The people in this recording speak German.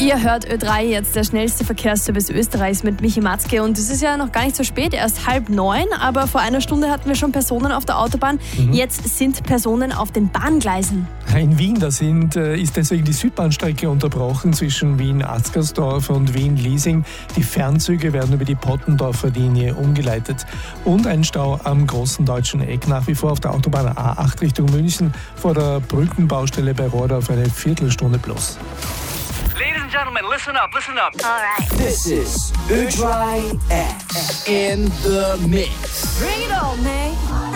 Ihr hört Ö3, jetzt der schnellste Verkehrsservice Österreichs mit Michi Matzke. Und es ist ja noch gar nicht so spät, erst 8:30, aber vor einer Stunde hatten wir schon Personen auf der Autobahn. Jetzt sind Personen auf den Bahngleisen. In Wien, ist deswegen die Südbahnstrecke unterbrochen zwischen Wien-Atzgersdorf und Wien-Liesing. Die Fernzüge werden über die Pottendorfer Linie umgeleitet. Und ein Stau am großen deutschen Eck, nach wie vor auf der Autobahn A8 Richtung München vor der Brückenbaustelle bei Rohrdorf eine Viertelstunde plus. Ladies and gentlemen, listen up. All right. This is Ö3 X in the mix. Bring it on, man.